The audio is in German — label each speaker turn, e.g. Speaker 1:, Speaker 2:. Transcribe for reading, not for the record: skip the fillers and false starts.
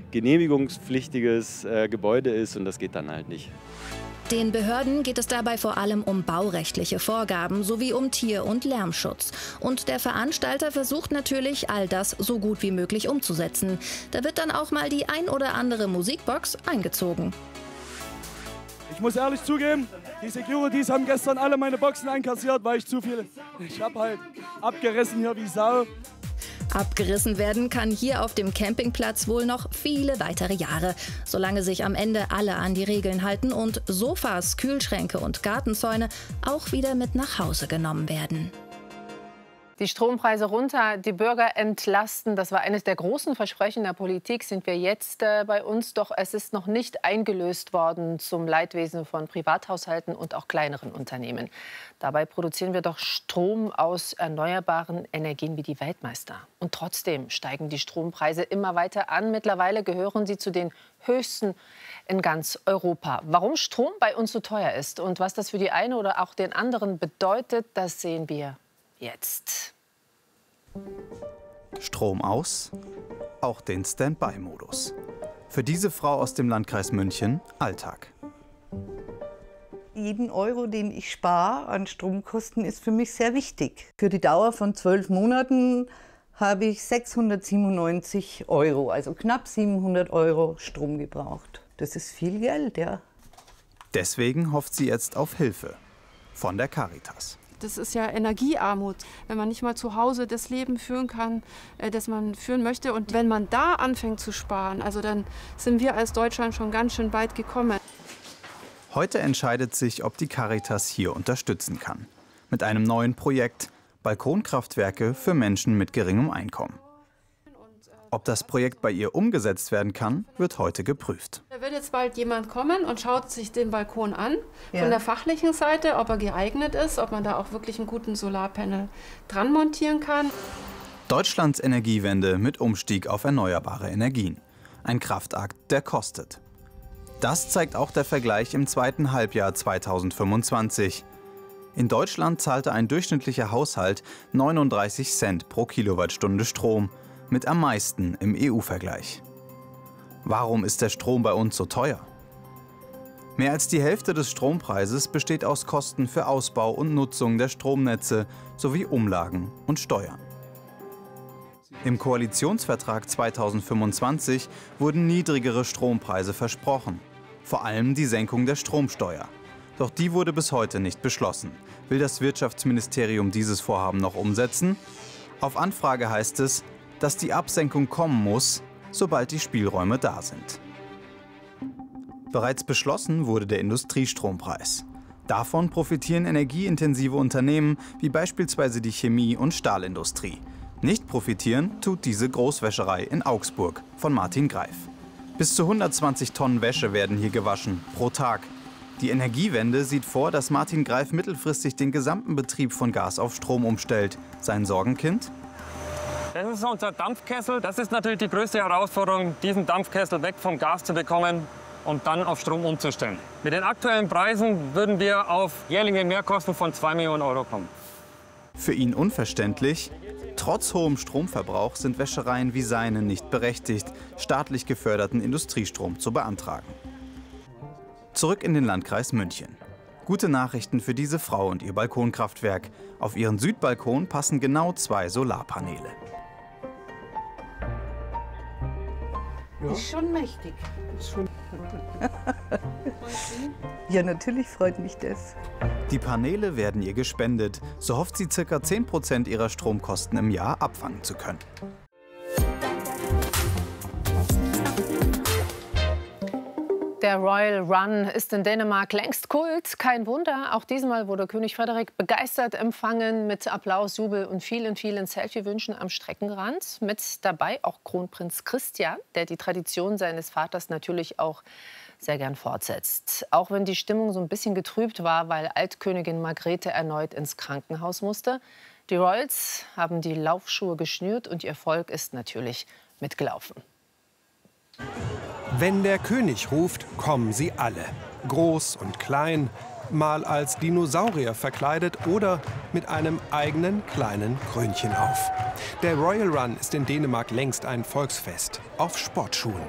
Speaker 1: genehmigungspflichtiges Gebäude ist und das geht dann halt nicht.
Speaker 2: Den Behörden geht es dabei vor allem um baurechtliche Vorgaben sowie um Tier- und Lärmschutz. Und der Veranstalter versucht natürlich, all das so gut wie möglich umzusetzen. Da wird dann auch mal die ein oder andere Musikbox eingezogen.
Speaker 3: Ich muss ehrlich zugeben, die Securities haben gestern alle meine Boxen einkassiert, weil ich habe halt abgerissen hier wie Sau.
Speaker 2: Abgerissen werden kann hier auf dem Campingplatz wohl noch viele weitere Jahre, solange sich am Ende alle an die Regeln halten und Sofas, Kühlschränke und Gartenzäune auch wieder mit nach Hause genommen werden.
Speaker 4: Die Strompreise runter, die Bürger entlasten. Das war eines der großen Versprechen der Politik. Sind wir jetzt bei uns, doch es ist noch nicht eingelöst worden zum Leidwesen von Privathaushalten und auch kleineren Unternehmen. Dabei produzieren wir doch Strom aus erneuerbaren Energien wie die Weltmeister. Und trotzdem steigen die Strompreise immer weiter an. Mittlerweile gehören sie zu den höchsten in ganz Europa. Warum Strom bei uns so teuer ist und was das für die eine oder auch den anderen bedeutet, das sehen wir jetzt.
Speaker 5: Strom aus, auch den Standby-Modus. Für diese Frau aus dem Landkreis München Alltag.
Speaker 6: Jeden Euro, den ich spare an Stromkosten, ist für mich sehr wichtig. Für die Dauer von 12 Monaten habe ich 697 €, also knapp 700 € Strom gebraucht. Das ist viel Geld, ja.
Speaker 5: Deswegen hofft sie jetzt auf Hilfe von der Caritas.
Speaker 7: Das ist ja Energiearmut, wenn man nicht mal zu Hause das Leben führen kann, das man führen möchte. Und wenn man da anfängt zu sparen, also dann sind wir als Deutschland schon ganz schön weit gekommen.
Speaker 5: Heute entscheidet sich, ob die Caritas hier unterstützen kann. Mit einem neuen Projekt Balkonkraftwerke für Menschen mit geringem Einkommen. Ob das Projekt bei ihr umgesetzt werden kann, wird heute geprüft.
Speaker 7: Da wird jetzt bald jemand kommen und schaut sich den Balkon an,
Speaker 6: Ja.
Speaker 7: von der fachlichen Seite, ob er geeignet ist, ob man da auch wirklich einen guten Solarpanel dran montieren kann.
Speaker 5: Deutschlands Energiewende mit Umstieg auf erneuerbare Energien. Ein Kraftakt, der kostet. Das zeigt auch der Vergleich im zweiten Halbjahr 2025. In Deutschland zahlte ein durchschnittlicher Haushalt 39 Cent pro Kilowattstunde Strom. Mit am meisten im EU-Vergleich. Warum ist der Strom bei uns so teuer? Mehr als die Hälfte des Strompreises besteht aus Kosten für Ausbau und Nutzung der Stromnetze sowie Umlagen und Steuern. Im Koalitionsvertrag 2025 wurden niedrigere Strompreise versprochen, vor allem die Senkung der Stromsteuer. Doch die wurde bis heute nicht beschlossen. Will das Wirtschaftsministerium dieses Vorhaben noch umsetzen? Auf Anfrage heißt es, dass die Absenkung kommen muss, sobald die Spielräume da sind. Bereits beschlossen wurde der Industriestrompreis. Davon profitieren energieintensive Unternehmen wie beispielsweise die Chemie- und Stahlindustrie. Nicht profitieren tut diese Großwäscherei in Augsburg von Martin Greif. Bis zu 120 Tonnen Wäsche werden hier gewaschen pro Tag. Die Energiewende sieht vor, dass Martin Greif mittelfristig den gesamten Betrieb von Gas auf Strom umstellt. Sein Sorgenkind?
Speaker 8: Das ist unser Dampfkessel. Das ist natürlich die größte Herausforderung, diesen Dampfkessel weg vom Gas zu bekommen und dann auf Strom umzustellen. Mit den aktuellen Preisen würden wir auf jährliche Mehrkosten von 2 Millionen € kommen.
Speaker 5: Für ihn unverständlich, trotz hohem Stromverbrauch sind Wäschereien wie seine nicht berechtigt, staatlich geförderten Industriestrom zu beantragen. Zurück in den Landkreis München. Gute Nachrichten für diese Frau und ihr Balkonkraftwerk. Auf ihren Südbalkon passen genau 2 Solarpaneele.
Speaker 6: Ja. Ist schon mächtig. Ja, natürlich freut mich das.
Speaker 5: Die Paneele werden ihr gespendet. So hofft sie, ca. 10% ihrer Stromkosten im Jahr abfangen zu können.
Speaker 4: Der Royal Run ist in Dänemark längst Kult. Kein Wunder, auch diesmal wurde König Frederik begeistert empfangen mit Applaus, Jubel und vielen, vielen Selfie-Wünschen am Streckenrand. Mit dabei auch Kronprinz Christian, der die Tradition seines Vaters natürlich auch sehr gern fortsetzt. Auch wenn die Stimmung so ein bisschen getrübt war, weil Altkönigin Margrethe erneut ins Krankenhaus musste. Die Royals haben die Laufschuhe geschnürt und ihr Volk ist natürlich mitgelaufen.
Speaker 9: Wenn der König ruft, kommen sie alle. Groß und klein, mal als Dinosaurier verkleidet oder mit einem eigenen kleinen Krönchen auf. Der Royal Run ist in Dänemark längst ein Volksfest auf Sportschuhen.